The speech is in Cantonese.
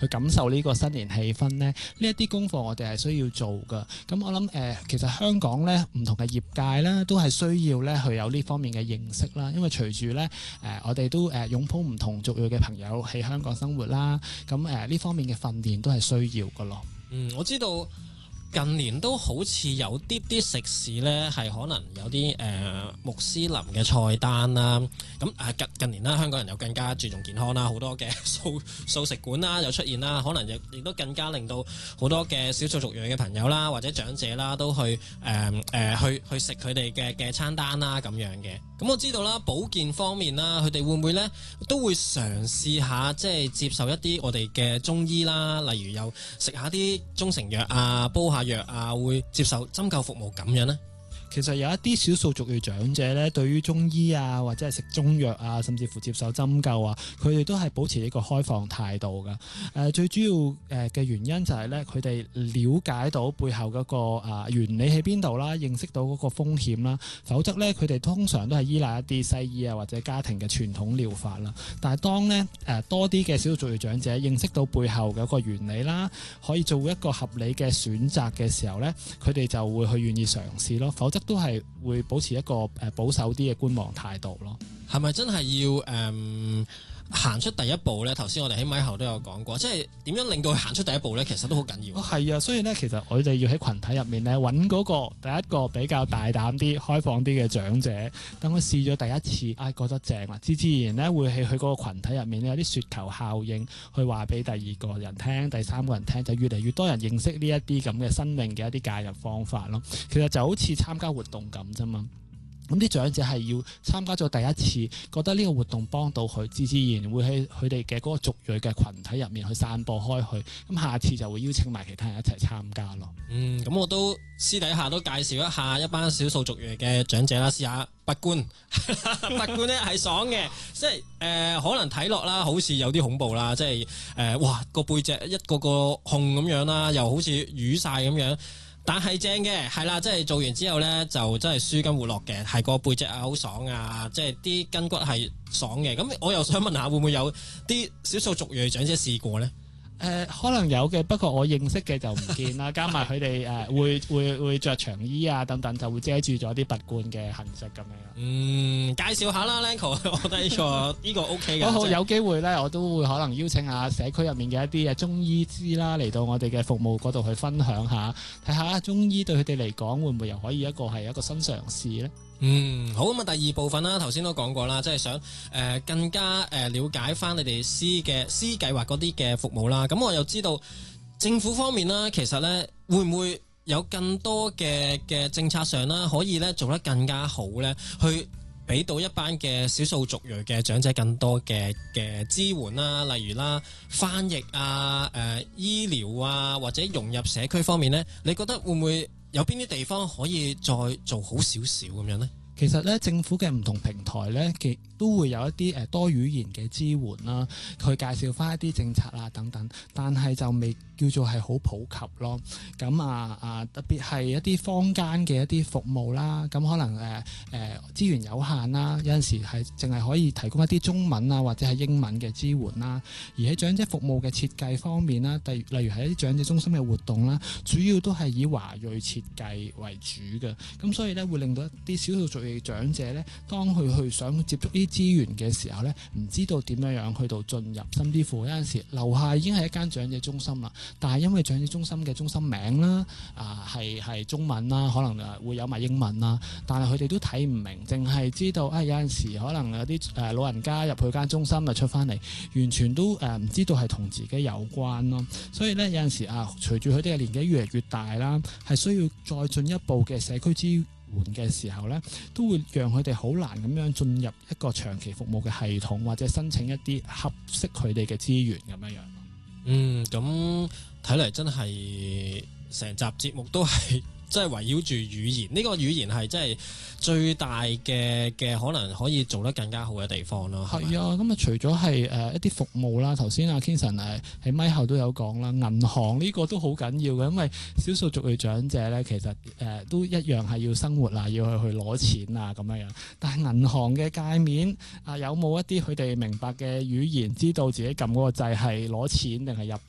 去感受呢個新年氣氛咧，呢一啲功課我哋係需要做㗎。咁我諗其實香港咧唔同嘅業界咧都係需要咧去有呢方面嘅認識啦，因為隨住咧我哋都擁抱唔同族裔嘅朋友喺香港生活啦，咁呢方面嘅訓練都係需要㗎咯。 我知道近年都好似有啲食肆咧係可能有啲穆斯林嘅菜單啦，咁近年啦，香港人又更加注重健康啦，好多嘅素食館啦又出現啦，可能亦都更加令到好多嘅少數族裔嘅朋友啦或者長者啦都去去食佢哋嘅餐單啦咁樣嘅。咁我知道啦，保健方面啦，佢哋會唔會咧都會嘗試下即係接受一啲我哋嘅中醫啦，例如又食下啲中成藥啊，煲下藥啊，會接受針灸服務咁樣呢？ 其實有一啲少數族裔長者咧，對於中醫啊，或者係食中藥啊，甚至乎接受針灸啊，佢哋都係保持一個開放態度㗎。最主要嘅原因就係咧，佢哋了解到背後嗰個原理喺邊度啦，認識到嗰個風險啦。否則咧，佢哋通常都係依賴一啲西醫啊或者家庭嘅傳統療法啦。但係當咧多啲嘅少數族裔長者認識到背後嘅一個原理啦，可以做一個合理嘅選擇嘅時候咧，佢哋就會去願意嘗試咯。否則都係會保持一個保守啲嘅觀望態度咯。 係咪真係要行出第一步呢？頭先我哋喺咪後都有講過，即係點樣令到佢行出第一步呢？其實都好緊要。 係啊，所以呢，其實我哋要喺群體入面呢揾嗰個第一個比較大膽啲、開放啲嘅長者，等佢試咗第一次，覺得正啦，自然呢會喺佢嗰個群體入面有啲雪球效應，去話俾第二個人聽、第三個人聽，就越嚟越多人認識呢一啲咁嘅新穎嘅一啲介入方法咯。其實就好似參加活動咁啫嘛。咁啲長者係要參加咗第一次，覺得呢個活動幫到佢，自然會喺佢哋嘅嗰個族裔嘅群體入面去散播開去。咁下次就會邀請埋其他人一齊參加咯。 咁我都私底下都介紹一下一班少數族裔嘅長者啦，試下拔罐。拔罐咧係爽嘅，即係可能睇落啦，好似有啲恐怖啦，即係哇個背脊一個個控咁樣啦，又好似瘀晒咁樣。但係正嘅，係啦，即係做完之後呢，就真係舒筋活絡嘅，係個背脊啊好爽啊，即係啲筋骨係爽嘅。咁我又想問下，會唔會有啲少數族裔長者試過呢？ 可能有嘅，不過我認識嘅就唔見啦。加埋佢哋會着長衣啊等等，就會遮住咗啲拔罐嘅痕跡咁樣。 介紹下啦 Lanco 我覺得呢個 OK 嘅。 好有機會咧，我都會可能邀請下社區入面嘅一啲中醫師啦，嚟到我哋嘅服務嗰度去分享下，睇下中醫對佢哋嚟講會唔會又可以係一個新嘗試咧？ 好咁啊！第二部分啦，頭先都講過啦，即係想更加了解翻你哋施計劃嗰啲嘅服務啦。咁我又知道政府方面啦，其實咧會唔會有更多嘅政策上啦，可以咧做得更加好咧，去俾到一班嘅少數族裔嘅長者更多嘅支援啦，例如啦翻譯啊、醫療啊，或者融入社區方面咧，你覺得會唔會有邊啲地方可以再做好少少咁樣呢？ 其實咧，政府嘅唔同平台咧，都會有一啲多語言嘅支援啦，去介紹翻一啲政策啊等等，但係就未叫做係好普及咯。咁特別係一啲坊間嘅一啲服務啦，咁可能資源有限啦，有陣時係淨係可以提供一啲中文啊或者係英文嘅支援啦。而喺長者服務嘅設計方面啦，例如係一啲長者中心嘅活動啦，主要都係以華裔設計為主嘅。咁所以咧，會令到一啲少數族裔長者咧，當佢去想接觸呢啲資源嘅時候咧，唔知道點樣去到進入，甚至乎有陣時樓下已經係一間長者中心啦，但係因為長者中心嘅中心名啦係中文啦，可能會有埋英文啦，但係佢哋都睇唔明，淨係知道有陣時可能有啲老人家入去間中心就出翻嚟，完全都唔知道係同自己有關咯。所以咧，有陣時隨住佢哋嘅年紀越嚟越大啦，係需要再進一步嘅社區支援嘅時候呢，都會讓佢哋好難咁樣進入一個長期服務嘅系統，或者申請一啲合適佢哋嘅資源咁樣樣。 咁睇嚟真係成集節目都係真係圍繞住語言，呢個語言係真係最大嘅可能可以做得更加好嘅地方咯。係啊， 咁除咗係一啲服務啦，頭先阿 Kingston 喺咪後都有講啦，銀行呢個都好緊要嘅，因為少數族裔長者咧，其實都一樣係要生活啊，要去攞錢啊咁樣樣。但係銀行嘅界面有冇一啲佢哋明白嘅語言，知道自己撳嗰個掣係攞錢定係入